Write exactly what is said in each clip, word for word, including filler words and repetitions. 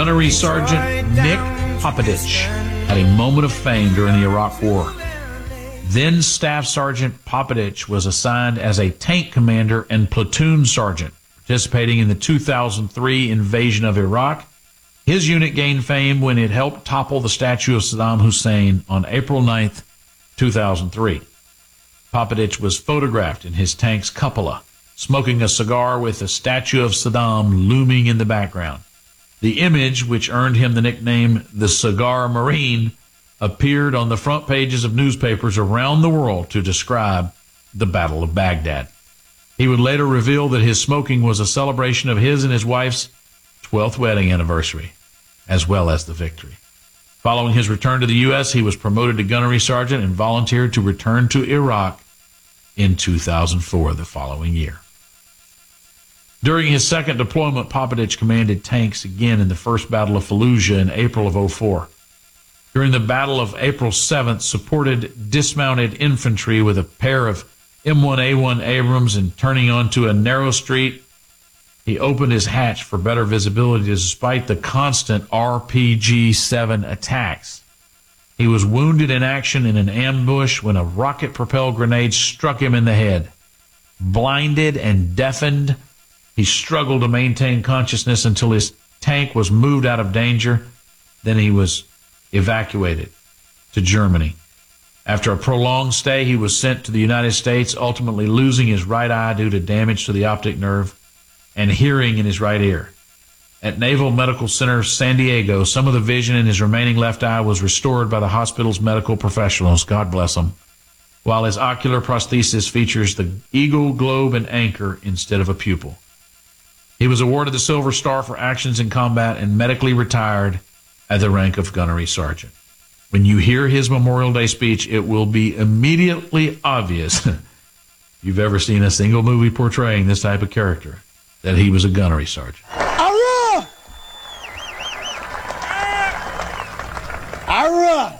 Gunnery Sergeant Nick Popovich had a moment of fame during the Iraq War. Then Staff Sergeant Popovich was assigned as a tank commander and platoon sergeant, participating in the two thousand three invasion of Iraq. His unit gained fame when it helped topple the statue of Saddam Hussein on April ninth, two thousand three. Popovich was photographed in his tank's cupola, smoking a cigar with the statue of Saddam looming in the background. The image, which earned him the nickname the Cigar Marine, appeared on the front pages of newspapers around the world to describe the Battle of Baghdad. He would later reveal that his smoking was a celebration of his and his wife's twelfth wedding anniversary, as well as the victory. Following his return to the U S, he was promoted to gunnery sergeant and volunteered to return to Iraq in two thousand four, the following year. During his second deployment, Popovich commanded tanks again in the First Battle of Fallujah in April of oh four. During the Battle of April seventh, supported dismounted infantry with a pair of M one A one Abrams, and turning onto a narrow street, he opened his hatch for better visibility despite the constant R P G seven attacks. He was wounded in action in an ambush when a rocket-propelled grenade struck him in the head. Blinded and deafened, he struggled to maintain consciousness until his tank was moved out of danger. Then he was evacuated to Germany. After a prolonged stay, he was sent to the United States, ultimately losing his right eye due to damage to the optic nerve and hearing in his right ear. At Naval Medical Center San Diego, some of the vision in his remaining left eye was restored by the hospital's medical professionals, God bless them, while his ocular prosthesis features the eagle, globe, and anchor instead of a pupil. He was awarded the Silver Star for actions in combat and medically retired at the rank of gunnery sergeant. When you hear his Memorial Day speech, it will be immediately obvious, if you've ever seen a single movie portraying this type of character, that he was a gunnery sergeant. Ara! Ara!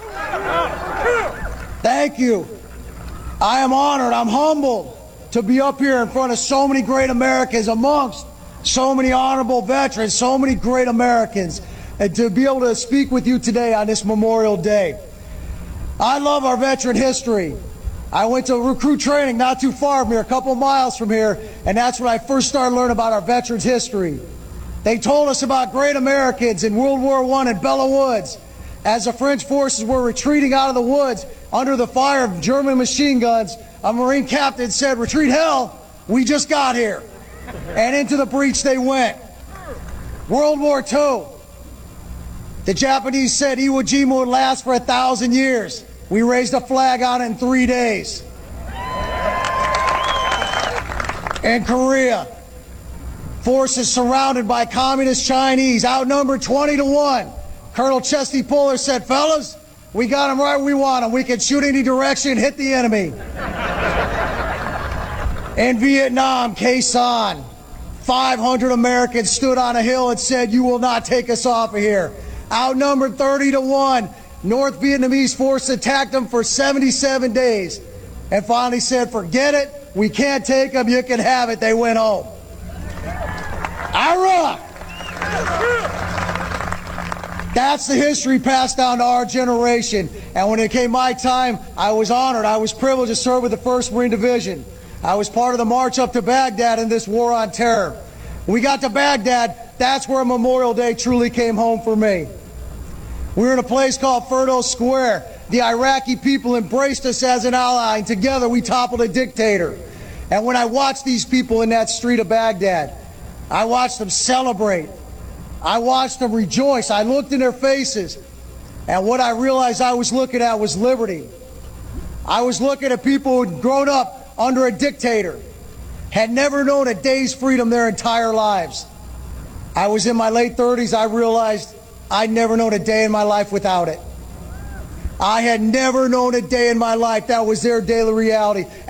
Thank you. I am honored, I'm humbled to be up here in front of so many great Americans, amongst so many honorable veterans, so many great Americans, and to be able to speak with you today on this Memorial Day. I love our veteran history. I went to recruit training not too far from here, a couple miles from here, and that's when I first started learning about our veterans' history. They told us about great Americans in World War One at Belleau Woods. As the French forces were retreating out of the woods under the fire of German machine guns, a Marine captain said, "Retreat hell, we just got here." And into the breach they went. World War Two. The Japanese said Iwo Jima would last for a thousand years. We raised a flag on it in three days. In Korea, forces surrounded by communist Chinese, outnumbered twenty to one. Colonel Chesty Puller said, "Fellas, we got them right where we want them. We can shoot any direction, hit the enemy." In Vietnam, Khe Sanh, five hundred Americans stood on a hill and said, "You will not take us off of here." Outnumbered thirty to one, North Vietnamese force attacked them for seventy-seven days and finally said, "Forget it, we can't take them, you can have it." They went home. Iraq! That's the history passed down to our generation. And when it came my time, I was honored. I was privileged to serve with the first Marine Division. I was part of the march up to Baghdad in this war on terror. When we got to Baghdad, that's where Memorial Day truly came home for me. We were in a place called Firdos Square. The Iraqi people embraced us as an ally, and together we toppled a dictator. And when I watched these people in that street of Baghdad, I watched them celebrate. I watched them rejoice. I looked in their faces, and what I realized I was looking at was liberty. I was looking at people who'd grown up under a dictator, had never known a day's freedom their entire lives. I was in my late thirties. I realized I'd never known a day in my life without it. I had never known a day in my life that was their daily reality.